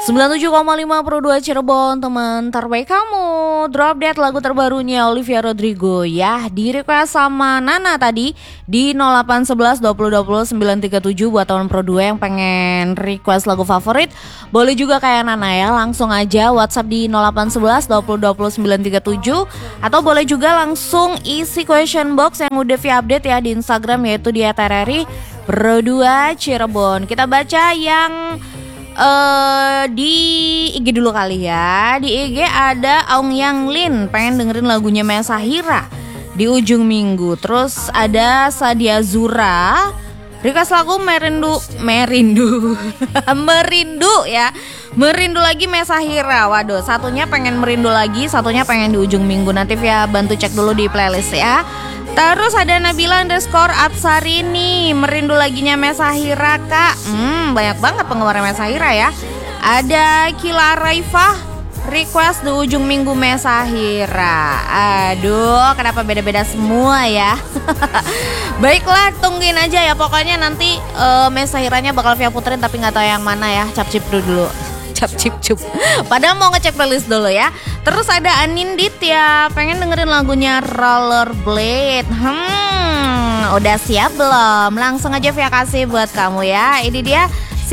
97,5 Pro 2 Cirebon, teman terbaik kamu. Drop Dead lagu terbarunya Olivia Rodrigo ya, di request sama Nana tadi di 0811 20 20 937 buat teman Pro 2 yang pengen request lagu favorit. Boleh juga kayak Nana ya, langsung aja WhatsApp di 0811 20 20 937 atau boleh juga langsung isi question box yang udah via update ya di Instagram, yaitu di @RRI Pro 2 Cirebon. Kita baca yang di IG dulu kali ya. Di IG ada Aung Yang Lin, pengen dengerin lagunya Mesahira di ujung minggu. Terus ada Sadia Zura, request lagu Merindu Merindu ya, Merindu lagi Mesahira. Waduh, satunya pengen Merindu lagi, satunya pengen di ujung minggu. Nanti via bantu cek dulu di playlist ya. Terus ada Nabila_Apsarini, Merindu laginya Mesahira kak. Banyak banget penggemar Mesahira ya. Ada Kila Raifah, request di ujung minggu Mesahira. Aduh, kenapa beda-beda semua ya. Baiklah, tungguin aja ya. Pokoknya nanti Mesahiranya bakal via puterin, tapi gak tahu yang mana ya. Cap-cip dulu. Cap-cip-cup. Padahal mau ngecek playlist dulu ya. Terus ada Anindit ya, pengen dengerin lagunya Rollerblade. Udah siap belum? Langsung aja via kasih buat kamu ya. Ini dia